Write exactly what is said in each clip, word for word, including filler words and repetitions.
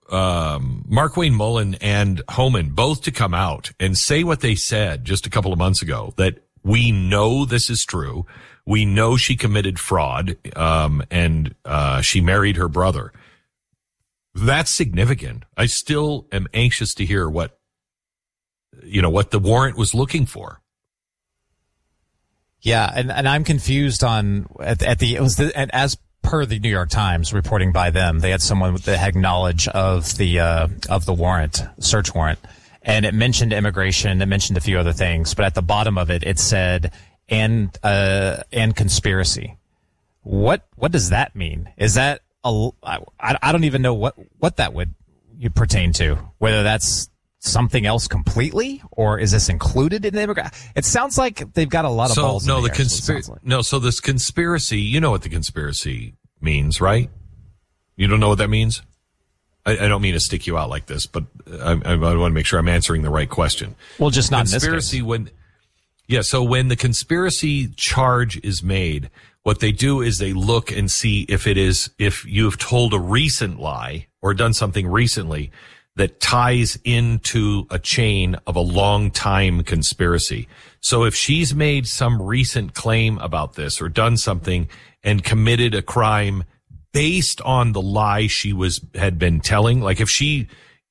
um, Markwayne Mullin and Homan both to come out and say what they said just a couple of months ago, that we know this is true. We know she committed fraud, um, and uh, she married her brother. That's significant. I still am anxious to hear what, you know, what the warrant was looking for. Yeah, and, and I'm confused on at, at the it was the, and as per the New York Times reporting by them, they had someone that had knowledge of the uh, of the warrant, search warrant, and it mentioned immigration, it mentioned a few other things, but at the bottom of it, it said and uh, and conspiracy. What what does that mean? Is that a, I, I don't even know what what that would you pertain to. Whether that's something else completely, or is this included in the immigration? It sounds like they've got a lot of so, balls. No, in the, the conspiracy. Like. No, so this conspiracy. You know what the conspiracy means, right? You don't know what that means. I, I don't mean to stick you out like this, but I, I, I want to make sure I'm answering the right question. Well, just not conspiracy in this case. when. Yeah, so when the conspiracy charge is made, what they do is they look and see if it is if you've told a recent lie or done something recently that ties into a chain of a long time conspiracy. So if she's made some recent claim about this or done something and committed a crime based on the lie she was had been telling, like if she,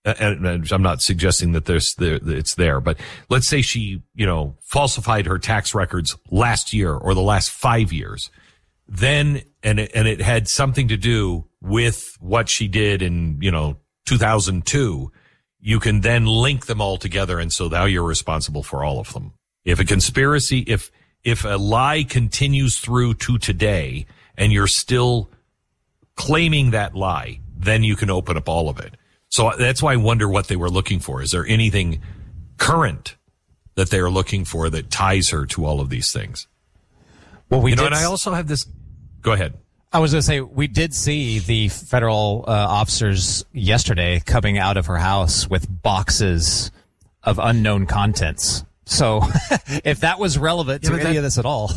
and I'm not suggesting that there's there, it's there, but let's say she, you know, falsified her tax records last year or the last five years, then and it, and it had something to do with what she did in, you know, two thousand two, you can then link them all together, and so now you're responsible for all of them. If a conspiracy, if if a lie continues through to today, and you're still claiming that lie, then you can open up all of it. So that's why I wonder what they were looking for. Is there anything current that they are looking for that ties her to all of these things? Well, we you know, did and I also have this. Go ahead. I was going to say, we did see the federal uh, officers yesterday coming out of her house with boxes of unknown contents. So if that was relevant yeah, to any that, of this at all.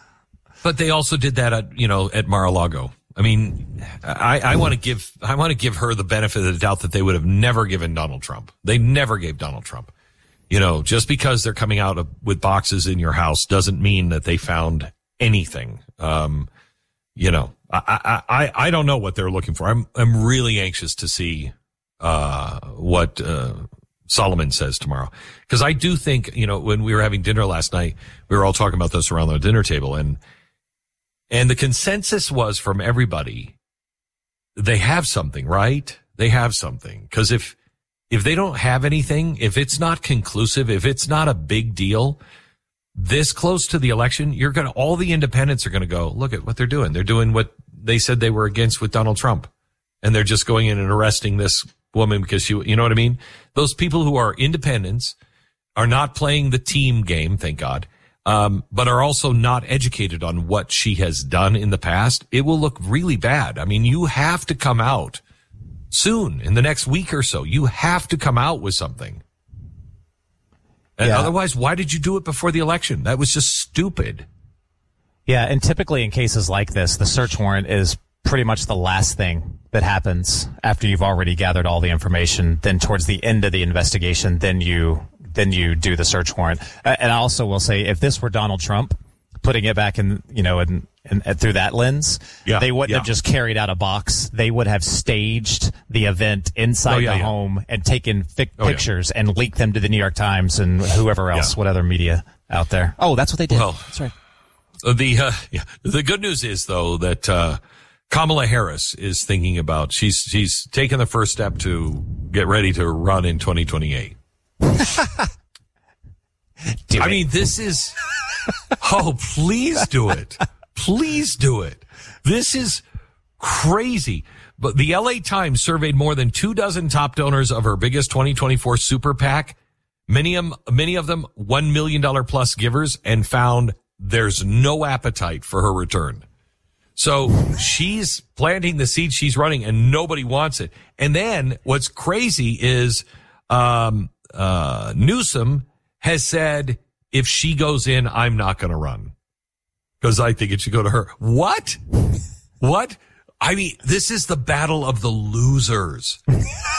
But they also did that at, you know, at Mar-a-Lago. I mean, I, I want to give, I want to give her the benefit of the doubt that they would have never given Donald Trump. They never gave Donald Trump. You know, just because they're coming out of, with boxes in your house doesn't mean that they found anything. Um, you know, I, I, I don't know what they're looking for. I'm, I'm really anxious to see, uh, what, uh, Solomon says tomorrow. Cause I do think, you know, when we were having dinner last night, we were all talking about this around the dinner table, and, and the consensus was from everybody, they have something, right? They have something. Cause if, if they don't have anything, if it's not conclusive, if it's not a big deal, this close to the election, you're going to, all the independents are going to go, look at what they're doing. They're doing what they said they were against with Donald Trump. And they're just going in and arresting this woman because she, you know what I mean? Those people who are independents are not playing the team game, thank God, um, but are also not educated on what she has done in the past. It will look really bad. I mean, you have to come out soon in the next week or so. You have to come out with something. And yeah. Otherwise, why did you do it before the election? That was just stupid. Yeah, and typically in cases like this, the search warrant is pretty much the last thing that happens after you've already gathered all the information. Then towards the end of the investigation, then you then you do the search warrant. Uh, and I also will say, if this were Donald Trump putting it back in, you know, in, in, in through that lens, yeah, they wouldn't yeah. have just carried out a box. They would have staged the event inside oh, yeah, the yeah. home and taken fi- oh, pictures yeah. and leaked them to the New York Times and whoever else, yeah. what other media out there. Oh, that's what they did. Well, that's right. The uh, yeah, the good news is though that uh, Kamala Harris is thinking about she's she's taken the first step to get ready to run in twenty twenty-eight. I it. mean, this is oh, please do it. Please do it. This is crazy. But the L A Times surveyed more than two dozen top donors of her biggest twenty twenty-four super PAC. Many of them, many of them one million dollars plus givers, and found there's no appetite for her return. So she's planting the seed, she's running, and nobody wants it. And then what's crazy is um uh Newsom has said, if she goes in, I'm not going to run because I think it should go to her. What? What? I mean, this is the battle of the losers.